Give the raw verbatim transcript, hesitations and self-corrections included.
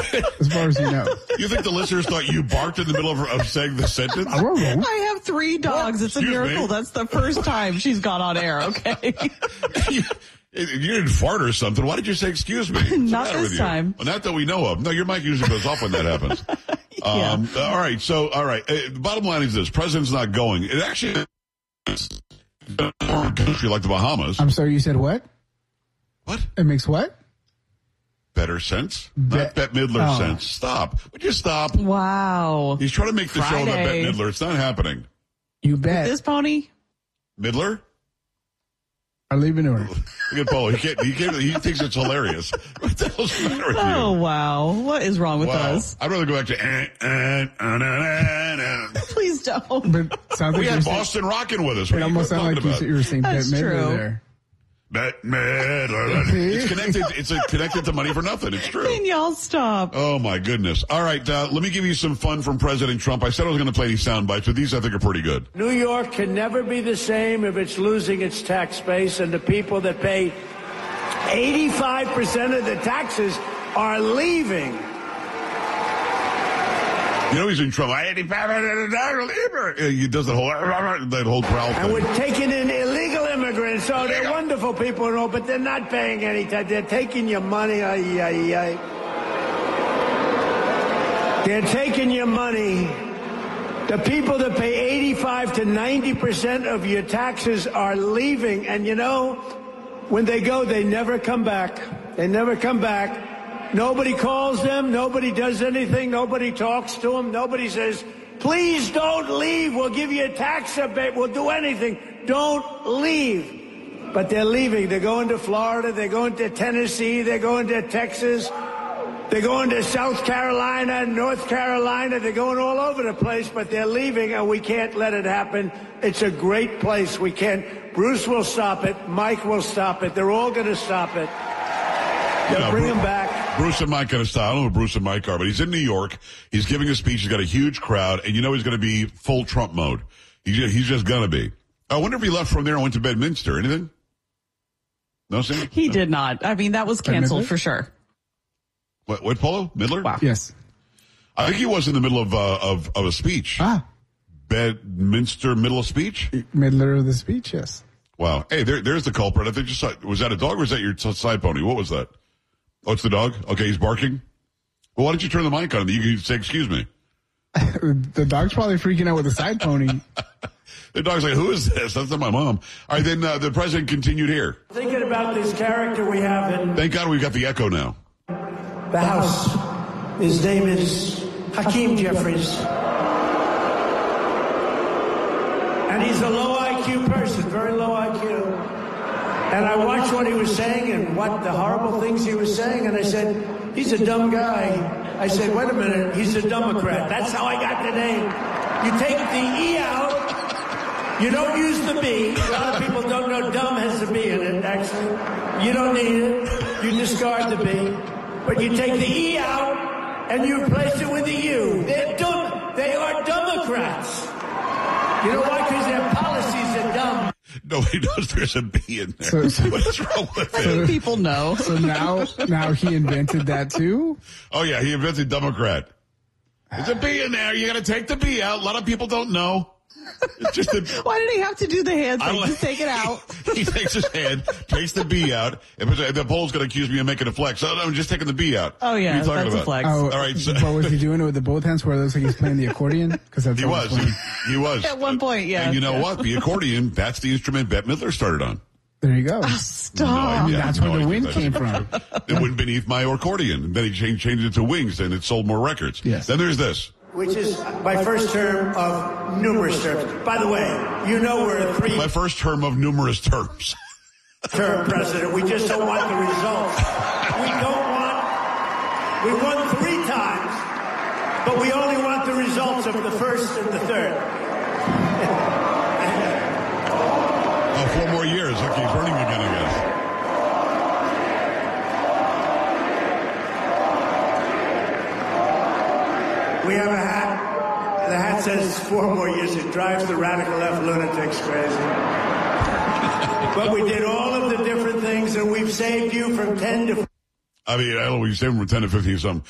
As far as you know. You think the listeners thought you barked in the middle of, of saying the sentence? I have three dogs. It's a Excuse miracle. me? That's the first time she's gone on air, okay? you, you didn't fart or something. Why did you say excuse me? What's the Not matter this with you? time. Well, not that we know of. No, your mic usually goes off when that happens. Yeah. Um, all right. So, all right. Uh, the bottom line is this. President's not going. It actually is a foreign country like the Bahamas. I'm sorry, you said what? What? It makes what? Better sense? Be- Not Bette Midler Oh. sense. Stop. Would you stop? Wow. He's trying to make the show about Friday. Bette Midler. It's not happening. You bet. This pony? Midler? I'll leave it to her. Look at Paul. He can't, he can't, he thinks it's hilarious. What the hell's the matter with you? Oh, wow. What is wrong with Wow. us? I'd rather go back to. Eh, eh, eh, eh, eh, eh. Please don't. But sounds like We you're had saying- Boston rocking with us. What It are you almost sounded talking like you, about? said- you were saying Bette That's Midler true. there. Bette Midler. It's connected. It's a, connected to Money for Nothing. It's true. Can y'all stop? Oh, my goodness. All right. Uh, let me give you some fun from President Trump. I said I was going to play these sound bites, but these I think are pretty good. New York can never be the same if it's losing its tax base, and the people that pay eighty-five percent of the taxes are leaving. You know he's in trouble. eighty-five He does that whole, that whole growl And thing. we're taking in illegal immigrants. Oh, they're wonderful people and all, but they're not paying any tax. They're taking your money. Ay, ay, ay. They're taking your money. The people that pay eighty-five to ninety percent of your taxes are leaving. And you know, when they go, they never come back. They never come back. Nobody calls them. Nobody does anything. Nobody talks to them. Nobody says, please don't leave. We'll give you a tax rebate. We'll do anything. Don't leave. But they're leaving. They're going to Florida. They're going to Tennessee. They're going to Texas. They're going to South Carolina, North Carolina. They're going all over the place, but they're leaving, and we can't let it happen. It's a great place. We can't. Bruce will stop it. Mike will stop it. They're all going to stop it. They'll Yeah, bring Bru- them back. Bruce and Mike going to stop. I don't know who Bruce and Mike are, but he's in New York. He's giving a speech. He's got a huge crowd, and you know he's going to be full Trump mode. He's just, he's just going to be. I wonder if he left from there and went to Bedminster. Anything? No, Sam? He No. did not. I mean, that was canceled Midler? for sure. What, what, Polo? Midler? Wow. Yes. I think he was in the middle of, uh, of, of a speech. Ah, Bedminster, middle of speech? Midler of the speech, yes. Wow. Hey, there, there's the culprit. I think just saw, was that a dog or was that your t- side pony? What was that? Oh, it's the dog? Okay, he's barking. Well, why don't you turn the mic on? You can say, excuse me. The dog's probably freaking out with the side pony. The dog's like, who is this? That's not my mom. All right, then uh, the president continued here. Thinking about this character we have in Thank God we've got the echo now. the House. His name is Hakeem Jeffries. And he's a low I Q person, very low I Q. And I watched what he was saying and what the horrible things he was saying, and I said, he's a dumb guy. I said, wait a minute, he's a Democrat. That's how I got the name. You take the E out, you don't use the B. A lot of people don't know dumb has a B in it, actually. You don't need it. You discard the B. But you take the E out and you replace it with a U. They're dumb. They are Democrats. You know why? Because their policies are dumb. Nobody knows there's a B in there. So- so- What's wrong with I think it? people know. So now, now he invented that too? Oh, yeah, he invented Democrat. There's a B in there. You got to take the B out. A lot of people don't know. It's just a... Why did he have to do the hand I thing? like- Just take it out. He takes his hand, takes the B out, and the poll's going to accuse me of making a flex. Oh, no, I'm just taking the B out. Oh, yeah, What are you talking that's a about? flex. Oh, All right, so- but was he doing it with the both hands where it looks like he's playing the accordion? Because that's He all was. he's playing. He, he was. At one point, yeah. And you know yeah. what? The accordion, that's the instrument Bette Midler started on. There you go. Stop. I mean, Yeah, that's no where the idea wind that came is. from. It went beneath my accordion. Then he changed, changed it to wings, and it sold more records. Yes. Then there's this. Which is my first term of numerous terms. By the way, you know we're a My first term of numerous terms. three-term president. We just don't want the results. We don't want... We won three times, but we only want the results of the first and the third. Oh, four more years. Okay, he's running again, I guess. We have a hat. The hat says four more years. It drives the radical left lunatics crazy. But we did all of the different things, and we've saved you from ten to... I mean, I don't know what you say from ten to fifteen something.